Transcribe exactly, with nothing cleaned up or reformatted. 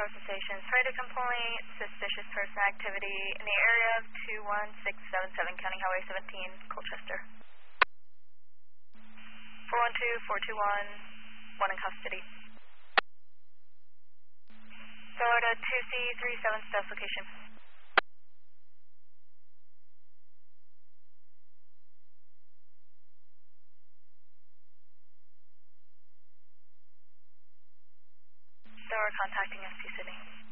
towers and stations. Radar complaint, suspicious person activity in the area of two one six seven seven, County Highway seventeen, Colchester. four one two, four two one, one in custody. Florida two C three seven, status location. So we're contacting S P Sydney.